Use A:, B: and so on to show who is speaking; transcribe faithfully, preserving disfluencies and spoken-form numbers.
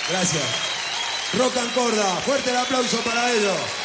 A: Gracias. Rock and Corda, fuerte el aplauso para ellos.